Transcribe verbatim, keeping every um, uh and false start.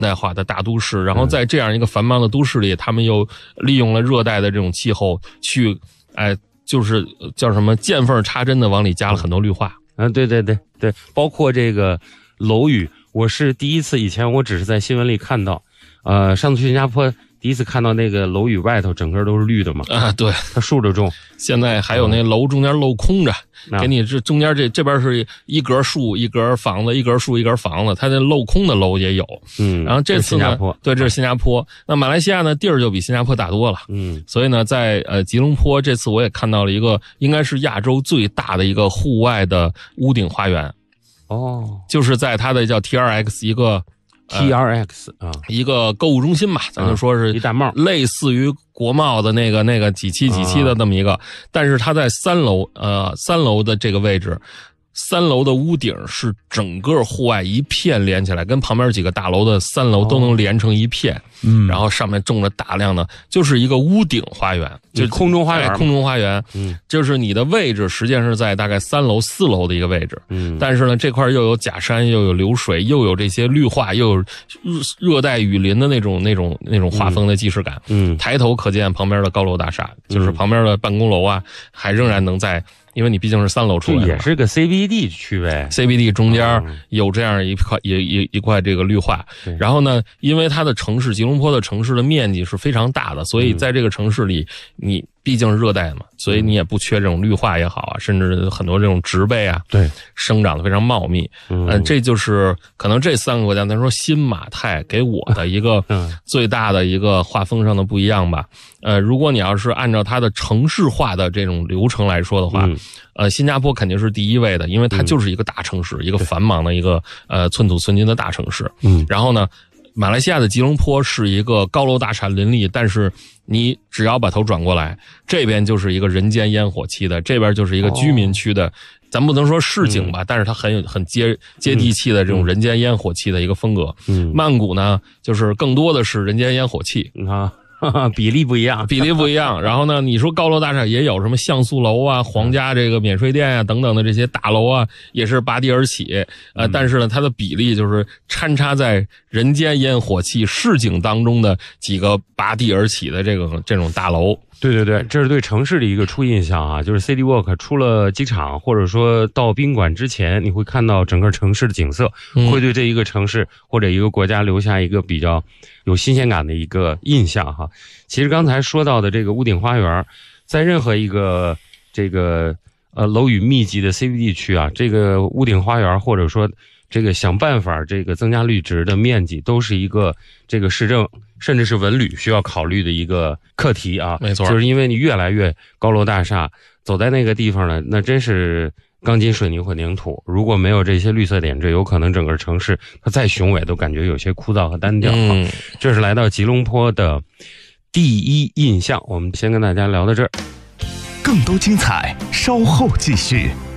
代化的大都市，然后在这样一个繁忙的都市里，他们又利用了热带的这种气候去，哎，就是叫什么见缝插针的往里加了很多绿化。 啊，对对对对，包括这个楼宇，我是第一次，以前我只是在新闻里看到，呃，上次去新加坡第一次看到那个楼宇外头整个都是绿的嘛。 啊，对， 它竖着种。 现在还有那楼中间镂空着， 嗯、 给你这中间这这边是一格树一格房子，一格树一格房子，它那镂空的楼也有。 嗯， 然后这次呢， 这新加坡对，这是新加坡。那马来西亚呢，地儿就比新加坡大多了。 嗯， 所以呢，在呃吉隆坡这次我也看到了一个应该是亚洲最大的一个户外的屋顶花园。 哦， 就是在它的叫 T R X 一个。 T R X 啊、呃， 一个购物中心吧，咱就说是一大帽， 类似于国贸的那个那个几期几期的这么一个，啊、但是它在三楼，呃，三楼的这个位置，三楼的屋顶是整个户外一片连起来，跟旁边几个大楼的三楼都能连成一片。哦、嗯，然后上面种了大量的，就是一个屋顶花园，就是空中花园， 空中花园。 嗯， 就是你的位置实际上是在大概三楼、四楼的一个位置。 嗯， 但是呢，这块又有假山，又有流水，又有这些绿化，又有热带雨林的那种、那种、那种画风的既视感。 嗯， 抬头可见旁边的高楼大厦，就是旁边的办公楼啊，还仍然能在。因为你毕竟是三楼出来的， 也是个 C B D 区呗 ，C B D 中间有这样一块一一一块这个绿化。然后呢，因为它的城市吉隆坡的城市的面积是非常大的，所以在这个城市里，你毕竟是热带嘛，所以你也不缺这种绿化也好啊，甚至很多这种植被啊， 对， 生长得非常茂密。嗯、呃，这就是可能这三个国家，咱说新马泰给我的一个最大的一个画风上的不一样吧。呃，如果你要是按照它的城市化的这种流程来说的话，嗯、呃，新加坡肯定是第一位的，因为它就是一个大城市，嗯、一个繁忙的一个呃寸土寸金的大城市。嗯，然后呢，马来西亚的吉隆坡是一个高楼大厦林立，但是你只要把头转过来，这边就是一个人间烟火气的，这边就是一个居民区的。哦，咱不能说市井吧，嗯、但是它很有很接接地气的这种人间烟火气的一个风格。嗯，曼谷呢，就是更多的是人间烟火气啊。比例不一样， 比例不一样。然后呢，你说高楼大厦也有什么像素楼啊、皇家这个免税店啊等等的这些大楼啊，也是拔地而起。呃，但是呢，它的比例就是掺插在人间烟火气市井当中的几个拔地而起的这个这种大楼。 对对对，这是对城市的一个初印象啊，就是 City Walk 出了机场或者说到宾馆之前，你会看到整个城市的景色，嗯、会对这一个城市或者一个国家留下一个比较有新鲜感的一个印象哈。其实刚才说到的这个屋顶花园，在任何一个这个呃楼宇密集的 C B D 区啊，这个屋顶花园或者说这个想办法这个增加绿植的面积，都是一个这个市政甚至是文旅需要考虑的一个课题啊。 没错， 就是因为你越来越高楼大厦，走在那个地方呢，那真是钢筋水泥混凝土，如果没有这些绿色点缀，有可能整个城市它再雄伟都感觉有些枯燥和单调。嗯，这是来到吉隆坡的第一印象，我们先跟大家聊到这儿， 更多精彩稍后继续。